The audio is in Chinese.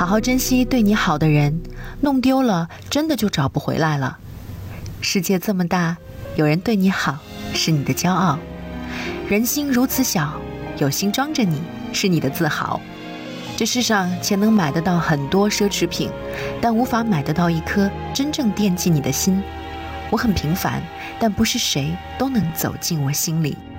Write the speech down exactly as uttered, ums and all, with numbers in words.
好好珍惜对你好的人，弄丢了真的就找不回来了。世界这么大，有人对你好是你的骄傲。人心如此小，有心装着你是你的自豪。这世上钱能买得到很多奢侈品，但无法买得到一颗真正惦记你的心。我很平凡，但不是谁都能走进我心里。